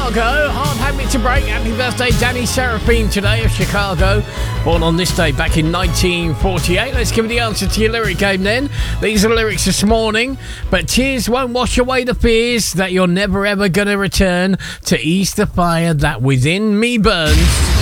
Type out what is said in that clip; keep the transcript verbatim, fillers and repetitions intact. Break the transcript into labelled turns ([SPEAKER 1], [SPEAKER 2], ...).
[SPEAKER 1] Chicago, Hard Habit to Break. Happy birthday, Danny Seraphine, today of Chicago. Born on this day back in nineteen forty-eight. Let's give you the answer to your lyric game then. These are the lyrics this morning. But tears won't wash away the fears that you're never ever gonna return to ease the fire that within me burns.